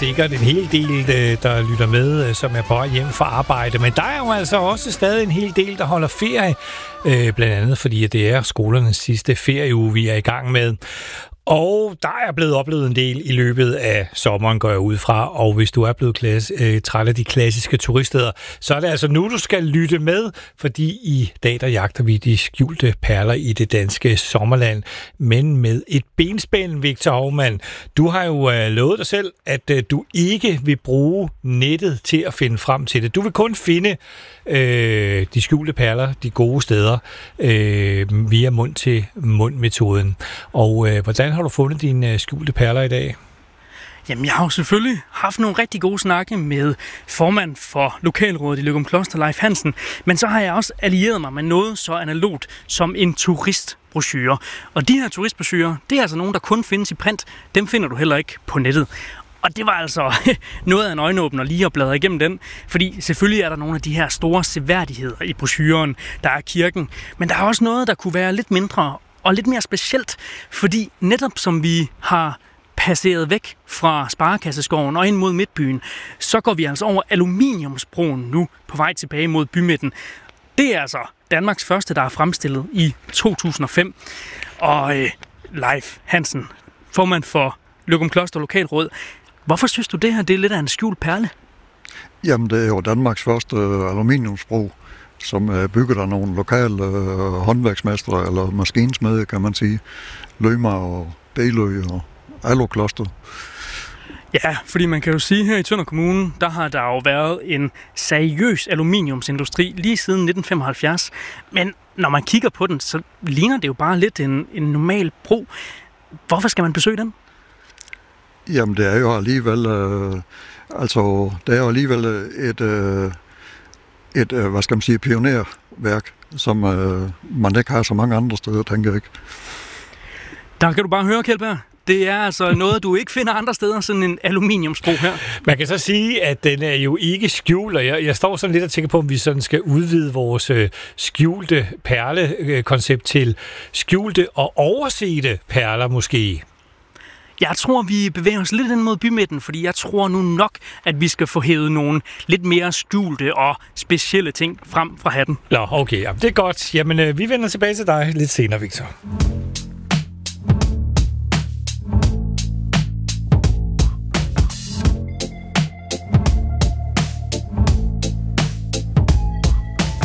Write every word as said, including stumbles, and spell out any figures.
sikkert en hel del, der lytter med, som er på vej hjem fra arbejde. Men der er jo altså også stadig en hel del, der holder ferie. Blandt andet fordi det er skolernes sidste ferieuge, vi er i gang med. Og der er blevet oplevet en del i løbet af sommeren, går jeg ud fra. Og hvis du er blevet klasse, øh, træt af de klassiske turiststeder, så er det altså nu, du skal lytte med. Fordi i dag, der jagter vi de skjulte perler i det danske sommerland. Men med et benspænd, Victor Hovmand. Du har jo øh, lovet dig selv, at øh, du ikke vil bruge nettet til at finde frem til det. Du vil kun finde øh, de skjulte perler, de gode steder, øh, via mund-til-mund-metoden. Og øh, hvordan har du fundet dine skjulte perler i dag? Jamen, jeg har jo selvfølgelig haft nogle rigtig gode snakke med formand for lokalrådet i Løgumkloster, Leif Hansen, men så har jeg også allieret mig med noget så analogt som en turistbrochure. Og de her turistbrochurer, det er altså nogle, der kun findes i print. Dem finder du heller ikke på nettet. Og det var altså noget af en øjenåbner lige at bladre igennem den, fordi selvfølgelig er der nogle af de her store seværdigheder i brochuren. Der er kirken, men der er også noget, der kunne være lidt mindre og lidt mere specielt, fordi netop som vi har passeret væk fra Sparekasseskoven og ind mod Midtbyen, så går vi altså over Aluminiumsbroen nu på vej tilbage mod bymidten. Det er altså Danmarks første, der er fremstillet i to tusind og fem. Og øh, Leif Hansen, formand for Løgumkloster Lokalråd. Hvorfor synes du, det her det er lidt af en skjult perle? Jamen, det er jo Danmarks første aluminiumsbro, som bygger der nogle lokale øh, håndværksmestre eller maskinsmede, kan man sige. Løma og Bælø og Alukloster. Ja, fordi man kan jo sige, her i Tønder Kommune, der har der jo været en seriøs aluminiumsindustri lige siden nitten femoghalvfjerds. Men når man kigger på den, så ligner det jo bare lidt en, en normal bro. Hvorfor skal man besøge den? Jamen, det er jo alligevel, øh, altså, det er jo alligevel et, øh, et, øh, hvad skal man sige, pionerværk, som øh, man ikke har så mange andre steder, tænker jeg ikke. Der kan du bare høre, Kjeldberg. Det er altså noget, du ikke finder andre steder, sådan en aluminiumsbro her. Man kan så sige, at den er jo ikke skjult, og jeg, jeg står sådan lidt og tænker på, om vi sådan skal udvide vores øh, skjulte perlekoncept til skjulte og oversete perler måske. Jeg tror, vi bevæger os lidt ind mod bymidten, fordi jeg tror nu nok, at vi skal få hævet nogle lidt mere skjulte og specielle ting frem fra hatten. Nå, okay. Jamen, det er godt. Jamen, øh, vi vender tilbage til dig lidt senere, Victor.